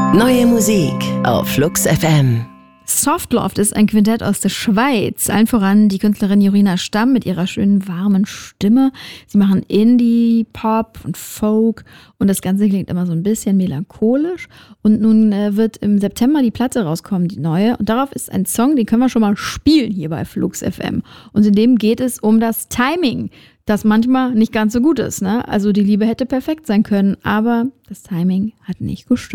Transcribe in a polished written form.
Neue Musik auf Flux FM. Softloft ist ein Quintett aus der Schweiz. Allen voran die Künstlerin Jorina Stamm mit ihrer schönen, warmen Stimme. Sie machen Indie, Pop und Folk und das Ganze klingt immer so ein bisschen melancholisch. Und nun wird im September die Platte rauskommen, die neue. Und darauf ist ein Song, den können wir schon mal spielen hier bei Flux FM. Und in dem geht es um das Timing, das manchmal nicht ganz so gut ist, ne? Also die Liebe hätte perfekt sein können, aber das Timing hat nicht gestimmt.